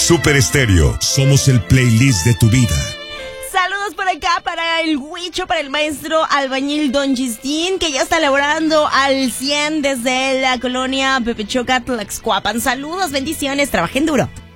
Super Estéreo. Somos el playlist de tu vida. Saludos por acá para el Huicho, para el maestro albañil Don Gistín, que ya está laborando al 100 desde la colonia Pepechoca, Tlaxcuapan. Saludos, bendiciones, trabajen duro.